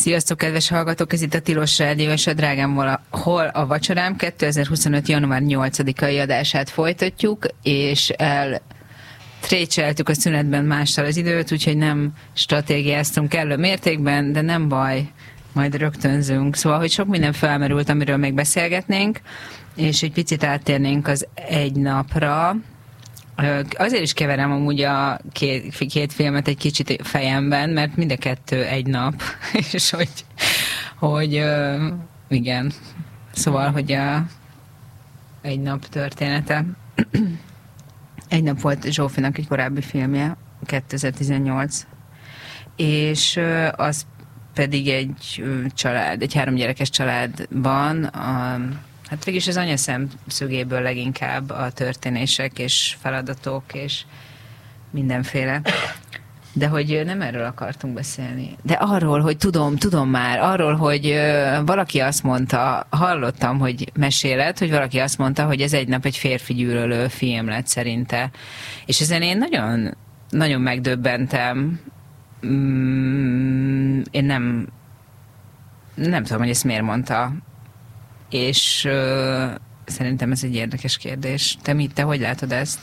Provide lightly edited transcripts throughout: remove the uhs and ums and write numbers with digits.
Sziasztok, kedves hallgatók! Ez itt a Tilos Rádió és a Drágám Hol a vacsorám 2025. január 8-ai adását folytatjuk, és trécseltük a szünetben mással az időt, úgyhogy nem stratégiáztunk kellő mértékben, de nem baj, majd rögtönzünk. Szóval, hogy sok minden felmerült, amiről még beszélgetnénk, és egy picit áttérnénk az egy napra. Azért is keverem amúgy a két filmet egy kicsit fejemben, mert mind a kettő egy nap, és hogy igen, szóval, hogy egy nap története. Egy nap volt Zsófinak egy korábbi filmje, 2018, és az pedig egy család, egy 3 gyerekes családban, hát végülis az anya szemszögéből leginkább a történések és feladatok és mindenféle. De hogy nem erről akartunk beszélni. De arról, hogy tudom már, arról, hogy valaki azt mondta, hallottam, hogy mesélet, hogy valaki azt mondta, hogy ez egy nap egy férfi gyűlölő film lett szerinte. És ezen én nagyon, nagyon megdöbbentem. Én nem tudom, hogy ezt miért mondta. És szerintem ez egy érdekes kérdés. Te hogy látod ezt?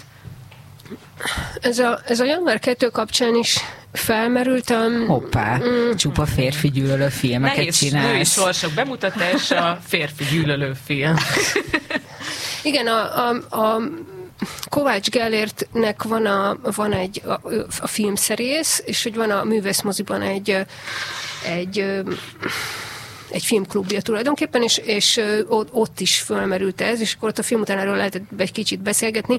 Ez a január 2 kapcsán is felmerültem. Hoppá, csupa férfi gyűlölő filmeket csinálsz. Női sorsok bemutatása, férfi gyűlölő film. Igen, a Kovács Gellértnek van egy a filmszerész, és hogy van a művészmoziban egy filmklubja tulajdonképpen, és ott is fölmerült ez, és akkor ott a film után erről lehetett egy kicsit beszélgetni.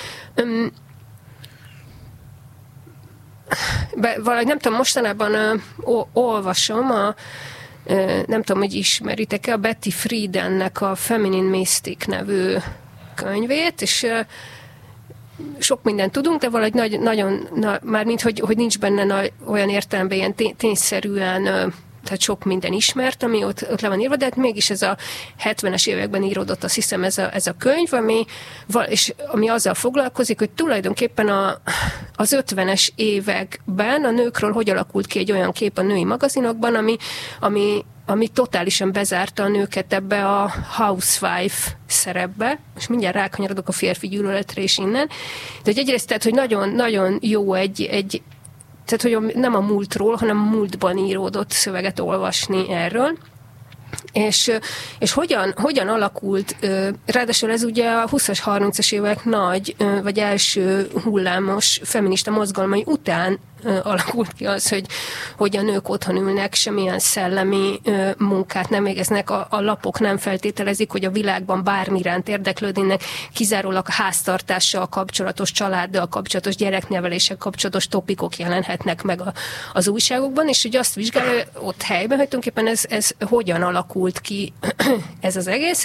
Valahogy nem tudom, mostanában olvasom nem tudom, hogy ismeritek-e, a Betty Friedannek a Feminine Mystic nevű könyvét, és sok mindent tudunk, de valahogy nagyon mármint, hogy nincs benne olyan értelemben ilyen tényszerűen, tehát sok minden ismert, ami ott le van írva, de hát mégis ez a 70-es években íródott, azt hiszem ez a könyv, ami azzal foglalkozik, hogy tulajdonképpen az 50-es években a nőkről hogy alakult ki egy olyan kép a női magazinokban, ami totálisan bezárta a nőket ebbe a housewife szerepbe, és mindjárt rákanyarodok a férfi gyűlöletre is innen. De hogy egyrészt, tehát, hogy nagyon, nagyon jó tehát, hogy nem a múltról, hanem a múltban íródott szöveget olvasni erről. És hogyan alakult, ráadásul ez ugye a 20-as, 30-as évek nagy, vagy első hullámos feminista mozgalmai után alakult ki az, hogy a nők otthon ülnek, semmilyen szellemi munkát nem végeznek, a lapok nem feltételezik, hogy a világban bármi iránt érdeklődnének, kizárólag a háztartással kapcsolatos, családdal kapcsolatos, gyerekneveléssel kapcsolatos topikok jelenhetnek meg az újságokban, és hogy azt vizsgálja ott helyben, hogy tulajdonképpen ez hogyan alakult ki ez az egész,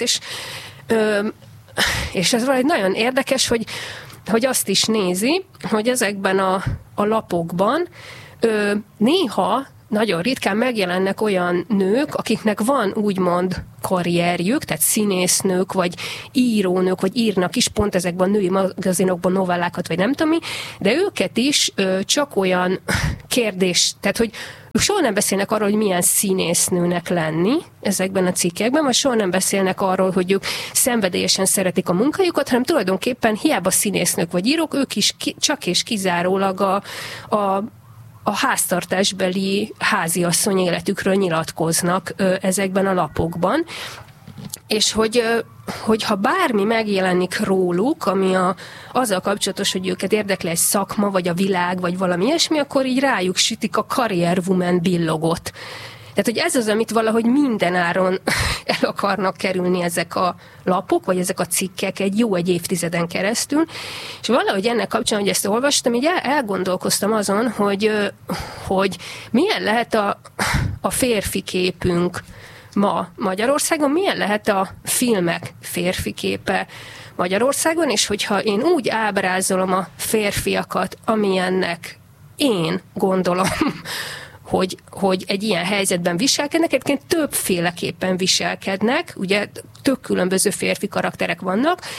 és ez valahogy nagyon érdekes, hogy azt is nézi, hogy ezekben a lapokban néha nagyon ritkán megjelennek olyan nők, akiknek van úgymond karrierjük, tehát színésznők, vagy írónők, vagy írnak is pont ezekben a női magazinokban novellákat, vagy nem tudom mi, de őket is csak olyan kérdés, tehát hogy soha nem beszélnek arról, hogy milyen színésznőnek lenni ezekben a cikkekben, vagy soha nem beszélnek arról, hogy ők szenvedélyesen szeretik a munkájukat, hanem tulajdonképpen hiába színésznők vagy írók, ők is csak és kizárólag a háztartásbeli háziasszony életükről nyilatkoznak ezekben a lapokban. És hogy ha bármi megjelenik róluk, ami azzal kapcsolatos, hogy őket érdekli egy szakma, vagy a világ, vagy valami ilyesmi, akkor így rájuk sütik a career woman billogot. Tehát, hogy ez az, amit valahogy mindenáron el akarnak kerülni ezek a lapok, vagy ezek a cikkek egy évtizeden keresztül. És valahogy ennek kapcsán, hogy ezt olvastam, így elgondolkoztam azon, hogy milyen lehet a férfi képünk ma Magyarországon, milyen lehet a filmek férfi képe Magyarországon, és hogyha én úgy ábrázolom a férfiakat, amilyennek én gondolom, hogy egy ilyen helyzetben viselkednek, egyébként többféleképpen viselkednek, ugye tök különböző férfi karakterek vannak,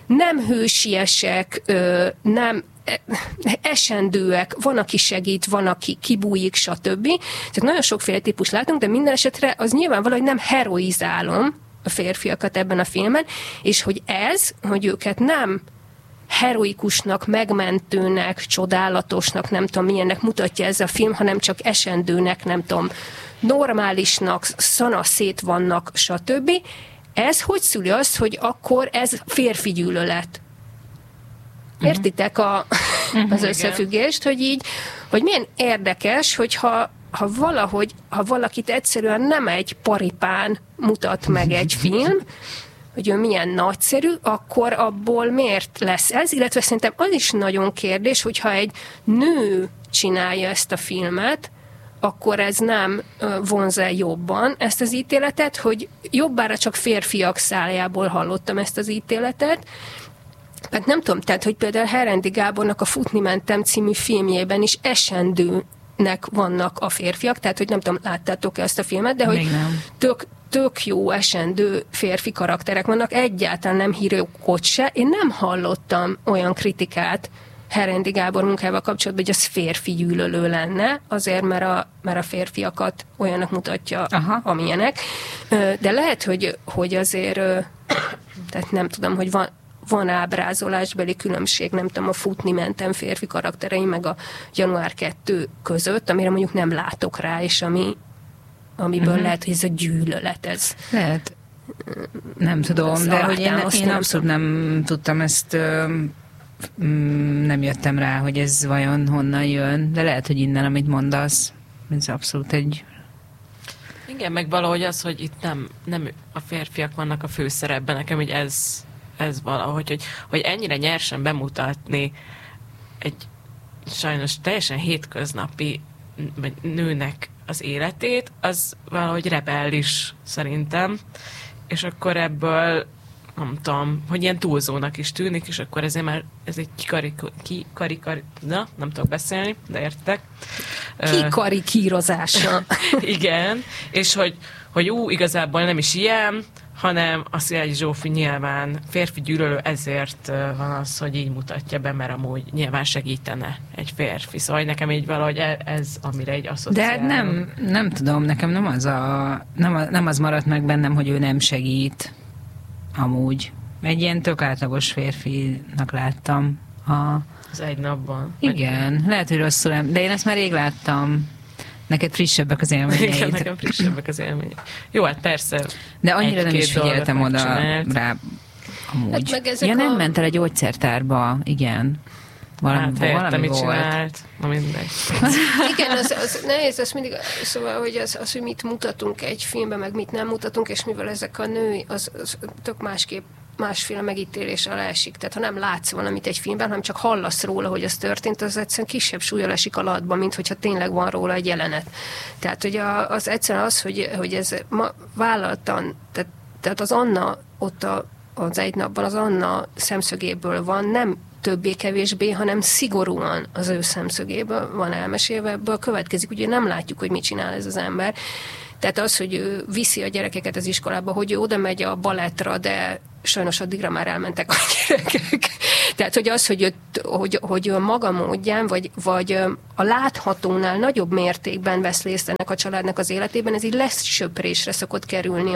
nem hősiesek, nem esendőek, van, aki segít, van, aki kibújik, stb. Tehát nagyon sokféle típus látunk, de minden esetre az nyilvánvaló, hogy nem heroizálom a férfiakat ebben a filmben, és hogy őket nem heroikusnak, megmentőnek, csodálatosnak, nem tudom milyennek mutatja ez a film, hanem csak esendőnek, nem tudom, normálisnak, szanaszét vannak, stb. Ez hogy szüli azt, hogy akkor ez férfi gyűlölet? Értitek az összefüggést, hogy így, hogy milyen érdekes, hogyha ha valakit egyszerűen nem egy paripán mutat meg egy film, hogy ő milyen nagyszerű, akkor abból miért lesz ez? Illetve szerintem az is nagyon kérdés, hogyha egy nő csinálja ezt a filmet, akkor ez nem vonz el jobban ezt az ítéletet, hogy jobbára csak férfiak szájából hallottam ezt az ítéletet. Hát nem tudom, tehát, hogy például Herendi Gábornak a Futni mentem című filmjében is esendőnek vannak a férfiak, tehát, hogy nem tudom, láttátok-e ezt a filmet, de hogy tök jó esendő férfi karakterek vannak, egyáltalán nem hírókot se. Én nem hallottam olyan kritikát Herendi Gábor munkával kapcsolatban, hogy az férfi gyűlölő lenne, azért, mert a férfiakat olyanok mutatja, amilyenek. De lehet, hogy azért, tehát nem tudom, hogy van ábrázolásbeli különbség, nem tudom, a Futni mentem férfi karakterei, meg a Január 2 között, amire mondjuk nem látok rá, és amiből lehet, hogy ez a gyűlölet, ez... Lehet. Nem tudom, de hogy én abszolút nem tudtam ezt, nem jöttem rá, hogy ez vajon honnan jön, de lehet, hogy innen, amit mondasz, ez abszolút egy... Igen, meg valahogy az, hogy itt nem a férfiak vannak a főszerepben, nekem hogy ez valahogy, hogy ennyire nyersen bemutatni egy sajnos teljesen hétköznapi nőnek az életét, az valahogy rebellis szerintem, és akkor ebből nem tudom, hogy ilyen túlzónak is tűnik, és akkor ezért már ez egy nem tudok beszélni, de értek. Kikarikírozása. Igen, és hogy igazából nem is ilyen, hanem a Szilágyi Zsófi nyilván férfi gyűlölő, ezért van az, hogy így mutatja be, mert amúgy nyilván segítene egy férfi. Szóval nekem így valahogy ez, amire egy asszociálom. De hát nem tudom, nekem nem az maradt meg bennem, hogy ő nem segít amúgy. Egy ilyen tök átlagos férfinak láttam. Az egy napban. Igen, lehet, hogy rosszul, de én ezt már rég láttam. Neked frissebbek az élményeid. Igen, nekem frissebbek az élményeid. Jó, hát persze. De annyira nem is figyeltem oda rá amúgy. Hát nem ment el egy gyógyszertárba, igen. Valami mit volt. Csinált. Na mindegy. Igen, az nehéz, az mindig, szóval, hogy az, hogy mit mutatunk egy filmben, meg mit nem mutatunk, és mivel ezek a női, az tök másképp másféle megítélés alá esik. Tehát ha nem látsz valamit egy filmben, hanem csak hallasz róla, hogy az történt, az egyszerűen kisebb súllyal esik a latba, mint hogyha tényleg van róla egy jelenet. Tehát, hogy az egyszerűen az, hogy ez vállaltan, tehát az Anna ott az egy napban az Anna szemszögéből van, nem többé-kevésbé, hanem szigorúan az ő szemszögéből van elmesélve, ebből következik, ugye nem látjuk, hogy mit csinál ez az ember. Tehát az, hogy ő viszi a gyerekeket az iskolába, hogy ő oda megy a balettra, de sajnos addigra már elmentek a gyerekek. Tehát, hogy az, hogy ő maga módján, vagy a láthatónál nagyobb mértékben vesz részt ennek a családnak az életében, ez így lesöprésre szokott kerülni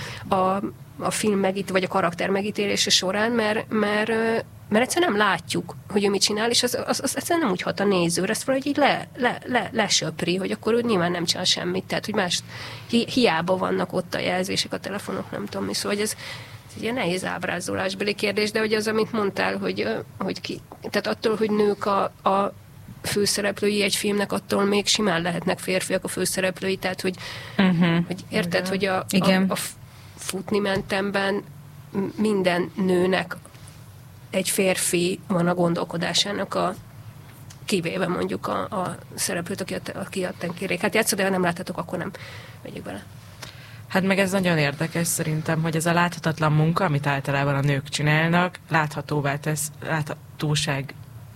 a film vagy a karakter megítélése során, mert egyszerűen nem látjuk, hogy ő mit csinál, és az egyszerűen nem úgy hat a nézőre, ezt valahogy így lesöpri, hogy akkor ő nyilván nem csinál semmit, tehát hogy más hiába vannak ott a jelzések, a telefonok, nem tudom mi, szóval ez egy ilyen nehéz ábrázolásbeli kérdés, de hogy az, amit mondtál, hogy ki, tehát attól, hogy nők a főszereplői egy filmnek, attól még simán lehetnek férfiak a főszereplői, tehát hogy érted, hogy a Futni mentemben minden nőnek egy férfi van a gondolkodásának kivéve mondjuk a szereplőt, aki a tenkérék. Hát de ha nem láthatok, akkor nem megyek bele. Hát meg ez nagyon érdekes szerintem, hogy ez a láthatatlan munka, amit általában a nők csinálnak, láthatóvá tesz, láthatóság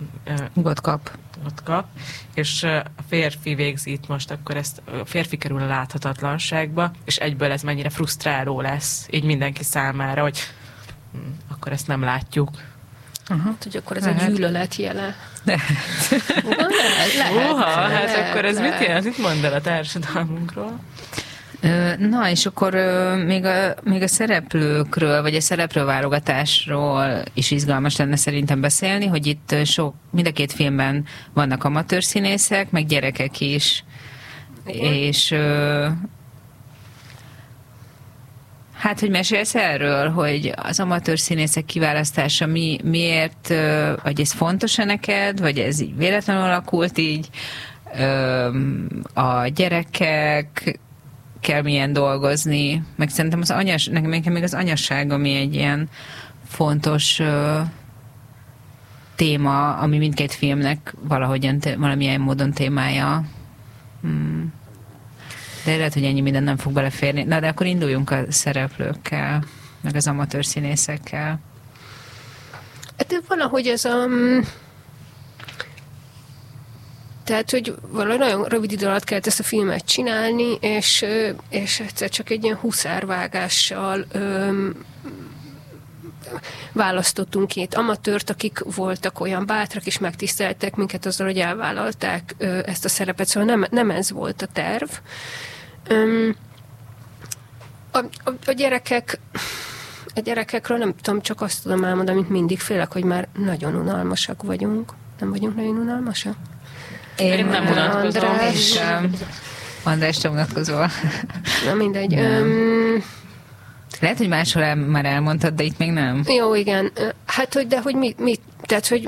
kap, és a férfi végzi itt most, akkor a férfi kerül a láthatatlanságba, és egyből ez mennyire frusztráló lesz így mindenki számára, hogy akkor ezt nem látjuk. Hát, hogy akkor ez a gyűlölet jele. Hát akkor ez mit jelent? Mit mond el a társadalmunkról? Na, és akkor még a szereplőkről, vagy a szereplőválogatásról is izgalmas lenne szerintem beszélni, hogy itt mind a két filmben vannak amatőr színészek, meg gyerekek is. Igen. És hát, hogy mesélsz erről, hogy az amatőr színészek kiválasztása miért, vagy ez fontos-e neked, vagy ez így véletlenül alakult így, a gyerekek kell milyen dolgozni, meg szerintem nekem még az anyasság, ami egy ilyen fontos téma, ami mindkét filmnek valamilyen módon témája. De lehet, hogy ennyi minden nem fog beleférni. Na, de akkor induljunk a szereplőkkel, meg az amatőr színészekkel. Hát valahogy ez a... Tehát, hogy valahogy nagyon rövid idő alatt kellett ezt a filmet csinálni, és egyszer csak egy ilyen huszárvágással választottunk két amatőrt, akik voltak olyan bátrak, és megtiszteltek minket azzal, hogy elvállalták ezt a szerepet. Szóval nem ez volt a terv. A gyerekekről nem tudom, csak azt tudom elmondani, amit mindig félek, hogy már nagyon unalmasak vagyunk. Nem vagyunk nagyon unalmasak? Én nem unatkozom. András, te unatkozol. Na mindegy. Lehet, hogy máshol már elmondtad, de itt még nem. Jó, igen. Hát, de hogy mi tehát, hogy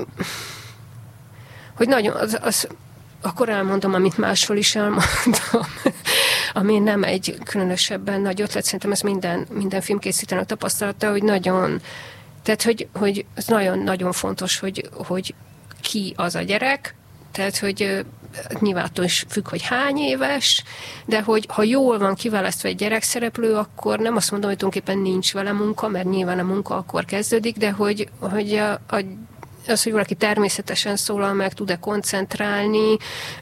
nagyon, akkor elmondom, amit máshol is elmondtam, ami nem egy különösebben nagy ötlet, szerintem ez minden filmkészítőnek tapasztalata, hogy nagyon, tehát, hogy ez nagyon-nagyon fontos, hogy ki az a gyerek, tehát, hogy nyilván attól is függ, hogy hány éves, de hogy ha jól van kiválasztva egy gyerekszereplő, akkor nem azt mondom, hogy tulajdonképpen nincs vele munka, mert nyilván a munka akkor kezdődik, de hogy az, hogy valaki természetesen szólal meg, tud-e koncentrálni,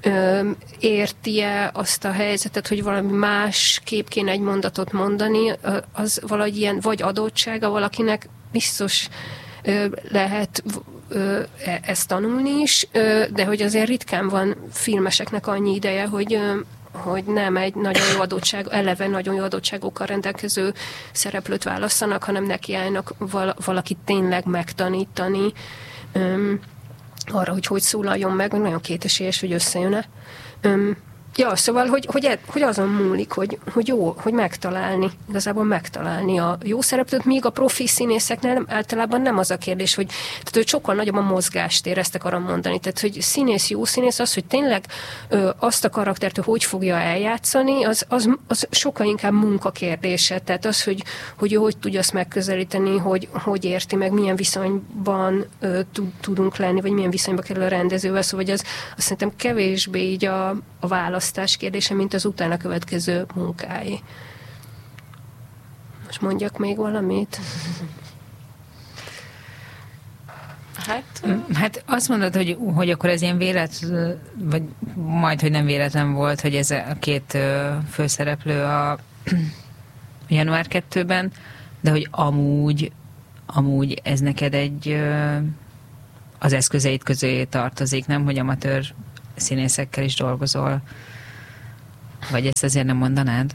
érti-e azt a helyzetet, hogy valami más kép kéne egy mondatot mondani, az valahogy ilyen vagy adottsága valakinek, biztos lehet ezt tanulni is, de hogy azért ritkán van filmeseknek annyi ideje, hogy nem egy nagyon jó adottság, eleve nagyon jó adottságokkal rendelkező szereplőt válasszanak, hanem nekiállnak valakit tényleg megtanítani arra, hogy szólaljon meg, nagyon kétesélyes, hogy összejön-e. Ja, szóval, hogy azon múlik, hogy jó, hogy igazából megtalálni a jó szereplőt, míg a profi színészeknél általában nem az a kérdés, hogy sokkal nagyobb a mozgástér, ezt akarom mondani. Tehát, hogy jó színész, az, hogy tényleg azt a karaktert, hogy fogja eljátszani, az sokkal inkább munkakérdése. Tehát az, hogy tudja azt megközelíteni, hogy érti meg, milyen viszonyban tudunk lenni, vagy milyen viszonyba kerül a rendezővel. Szóval azt szerintem kevésbé így a választás kérdése, mint az utána következő munkáé. Most mondjak még valamit? Hát azt mondod, hogy akkor ez ilyen véletlen, vagy majd, hogy nem véletlen volt, hogy ez a két főszereplő a január 2-ben, de hogy amúgy ez neked az eszközeid közé tartozik, nem? Hogy amatőr színészekkel is dolgozol. Vagy ezt azért nem mondanád?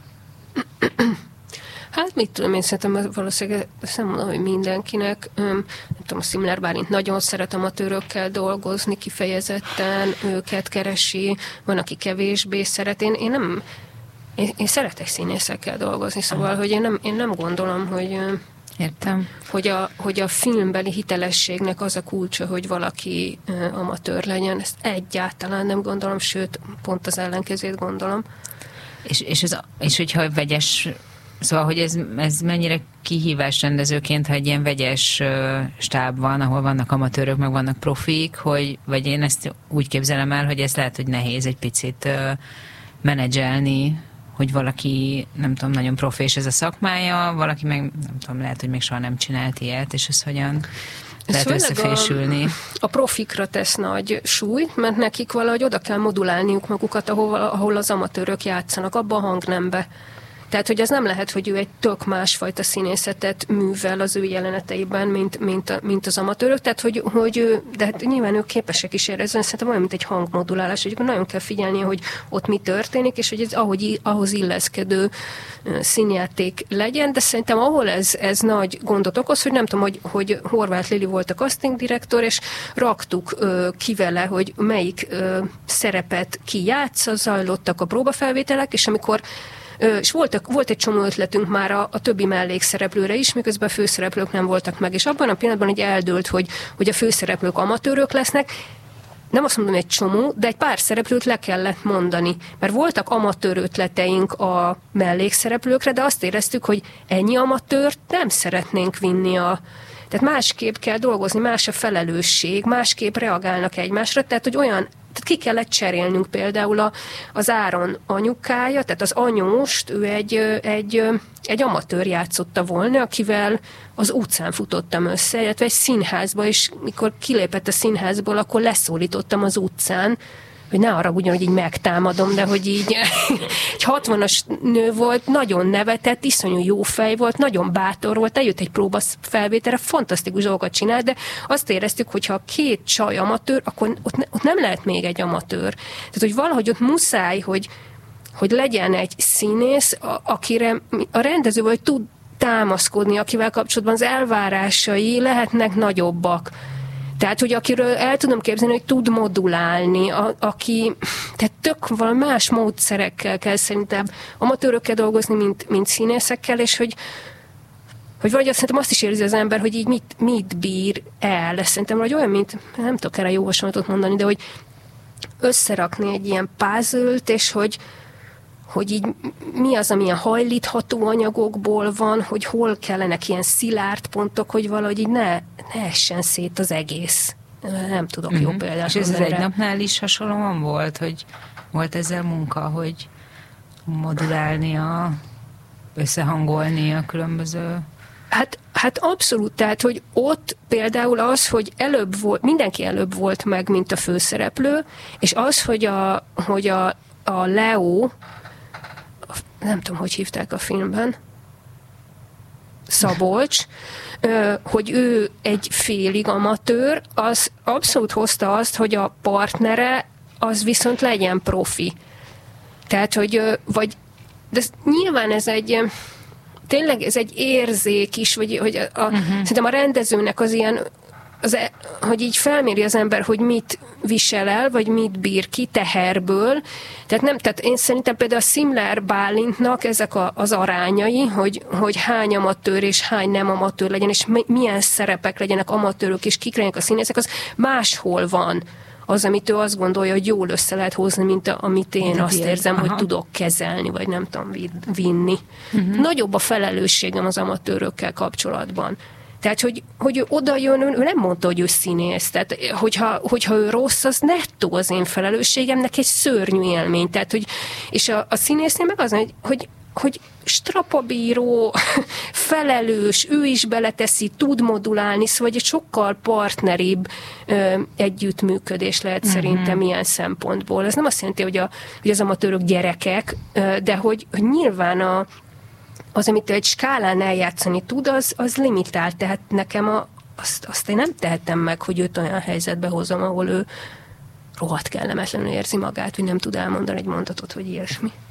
Hát mit tudom, én szerintem valószínűleg azt nem mondom, hogy mindenkinek. Nem tudom, a Szimler Bálint nagyon szeret amatőrökkel dolgozni, kifejezetten őket keresi, van, aki kevésbé szeret. Én szeretek színészekkel dolgozni, szóval, hogy én nem gondolom, hogy... Értem. Hogy a filmbeli hitelességnek az a kulcsa, hogy valaki amatőr legyen. Ezt egyáltalán nem gondolom, sőt, pont az ellenkezőt gondolom. És hogyha vegyes, szóval, hogy ez mennyire kihívás rendezőként, ha egy ilyen vegyes stáb van, ahol vannak amatőrök, meg vannak profik, vagy én ezt úgy képzelem el, hogy ez lehet, hogy nehéz egy picit menedzselni, hogy valaki, nem tudom, nagyon profi, és ez a szakmája, valaki meg, nem tudom, lehet, hogy még soha nem csinált ilyet, és ez hogyan lehet összefésülni. A profikra tesz nagy súlyt, mert nekik valahogy oda kell modulálniuk magukat, ahol az amatőrök játszanak, abban a hangnembe. Tehát, hogy az nem lehet, hogy ő egy tök másfajta színészetet művel az ő jeleneteiben, mint az amatőrök, tehát, de hát nyilván ők képesek is erre, szerintem olyan, mint egy hangmodulálás, hogy nagyon kell figyelni, hogy ott mi történik, és hogy ez ahhoz illeszkedő színjáték legyen, de szerintem ahol ez nagy gondot okoz, hogy nem tudom, hogy Horváth Lili volt a casting direktor, és raktuk ki vele, hogy melyik szerepet ki játsza, zajlottak a próbafelvételek, és amikor és volt egy csomó ötletünk már a többi mellékszereplőre is, miközben a főszereplők nem voltak meg, és abban a pillanatban így eldőlt, hogy a főszereplők amatőrök lesznek. Nem azt mondom egy csomó, de egy pár szereplőt le kellett mondani, mert voltak amatőr ötleteink a mellékszereplőkre, de azt éreztük, hogy ennyi amatőrt nem szeretnénk vinni tehát másképp kell dolgozni, más a felelősség, másképp reagálnak egymásra, tehát hogy tehát ki kellett cserélnünk például az Áron anyukája, tehát az anyóst, ő egy amatőr játszotta volna, akivel az utcán futottam össze, illetve egy színházba, és mikor kilépett a színházból, akkor leszólítottam az utcán, hogy ne haragudjon, hogy így megtámadom, de hogy így egy 60-as nő volt, nagyon nevetett, iszonyú jó fej volt, nagyon bátor volt, eljött egy próbafelvételre, fantasztikus dolgokat csinált, de azt éreztük, hogy ha két csaj amatőr, akkor ott nem lehet még egy amatőr. Tehát, hogy valahogy ott muszáj, hogy legyen egy színész, akire a rendező vagy tud támaszkodni, akivel kapcsolatban az elvárásai lehetnek nagyobbak. Tehát, hogy akiről el tudom képzelni, hogy tud modulálni, tehát tök valami más módszerekkel kell szerintem amatőrökkel dolgozni, mint színészekkel, és hogy valahogy azt szerintem azt is érzi az ember, hogy így mit bír el. Ez szerintem vagy olyan, mint, nem tudok erre jó hasonlatot mondani, de hogy összerakni egy ilyen puzzle-t, és hogy így mi az, ami a hajlítható anyagokból van, hogy hol kellenek ilyen szilárd pontok, hogy valahogy így ne essen szét az egész. Nem tudok jó példát. És ez egy napnál is hasonlóan volt, hogy volt ezzel munka, hogy modulálni, összehangolni a különböző... Hát abszolút, tehát, hogy ott például az, hogy mindenki előbb volt meg, mint a főszereplő, és az, hogy a Leo, nem tudom, hogy hívták a filmben, Szabolcs, hogy ő egy félig amatőr, az abszolút hozta azt, hogy a partnere az viszont legyen profi. Tehát, de nyilván tényleg ez egy érzék is, szerintem a rendezőnek az ilyen, hogy így felméri az ember, hogy mit visel el, vagy mit bír ki teherből. Tehát én szerintem például a Szimler Bálintnak ezek az arányai, hogy hány amatőr és hány nem amatőr legyen, és milyen szerepek legyenek amatőrök, és kik legyenek a színészek, az máshol van. Az, amit ő azt gondolja, hogy jól össze lehet hozni, mint amit én azt érzem, hogy tudok kezelni, vagy nem tudom vinni. Nagyobb a felelősségem az amatőrökkel kapcsolatban. Tehát, hogy ő oda jön, ő nem mondta, hogy ő színész. Tehát, hogyha ő rossz, az nettó az én felelősségemnek egy szörnyű élmény. Tehát, és a színésznél meg az, hogy strapabíró, felelős, ő is beleteszi, tud modulálni, szóval egy sokkal partneribb együttműködés lehet szerintem ilyen szempontból. Ez nem azt jelenti, hogy az amatőrök gyerekek, de hogy nyilván az, amit egy skálán eljátszani tud, az limitált. Tehát nekem azt én nem tehetem meg, hogy őt olyan helyzetbe hozom, ahol ő rohadt kellemetlenül érzi magát, hogy nem tud elmondani egy mondatot, vagy ilyesmi.